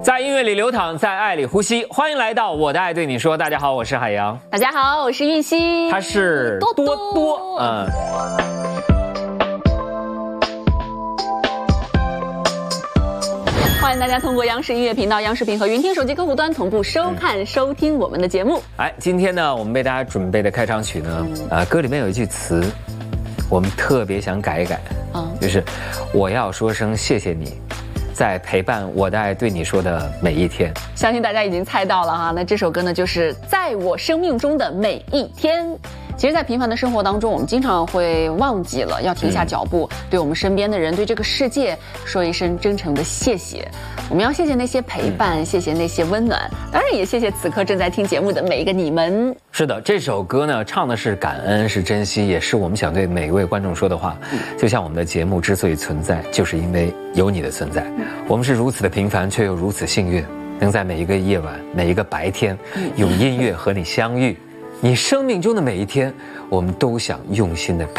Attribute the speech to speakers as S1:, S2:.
S1: 在音乐里流淌，在爱里呼吸。欢迎来到我的爱对你说。大家好，我是海洋。
S2: 大家好，我是玉溪。
S1: 他是多多。
S2: 欢迎大家通过央视音乐频道、央视频和云听手机客户端同步收看、收听我们的节目。
S1: 今天呢，我们为大家准备的开场曲呢，歌里面有一句词，我们特别想改一改，就是我要说声谢谢你。在陪伴我的爱对你说的每一天，
S2: 相信大家已经猜到了哈。那这首歌呢，就是在我生命中的每一天。其实，在平凡的生活当中，我们经常会忘记了要停下脚步，对我们身边的人，对这个世界说一声真诚的谢谢。我们要谢谢那些陪伴，谢谢那些温暖，当然也谢谢此刻正在听节目的每一个你们。
S1: 是的，这首歌呢，唱的是感恩，是珍惜，也是我们想对每一位观众说的话。就像我们的节目之所以存在，就是因为有你的存在。我们是如此的平凡，却又如此幸运，能在每一个夜晚、每一个白天，用音乐和你相遇。你生命中的每一天，我们都想用心的